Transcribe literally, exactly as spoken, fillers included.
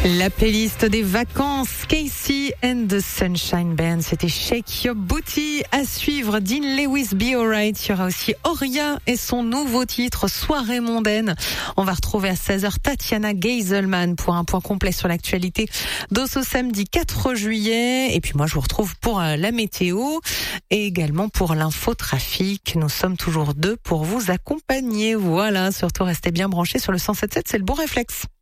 La playlist des vacances, Casey and the Sunshine Band, c'était Shake Your Booty. À suivre, Dean Lewis, Be Alright. Il y aura aussi Oria et son nouveau titre, Soirée mondaine. On va retrouver à seize heures Tatiana Geiselman pour un point complet sur l'actualité de ce samedi quatre juillet. Et puis moi, je vous retrouve pour la météo et également pour l'infotrafic. Nous sommes toujours deux pour vous accompagner. Voilà, surtout restez bien branchés sur le cent sept virgule sept, c'est le bon réflexe.